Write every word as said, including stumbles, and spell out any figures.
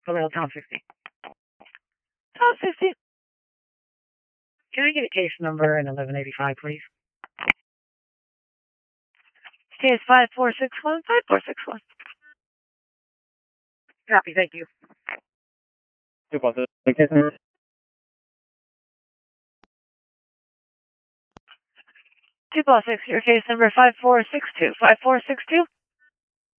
Below Tom fifty. Tom fifty. Can I get a case number and eleven eighty-five, please? Case five four six one, five four six one. Copy, thank you. two plus six, case number. two plus six, your case number five four six two. five four six two?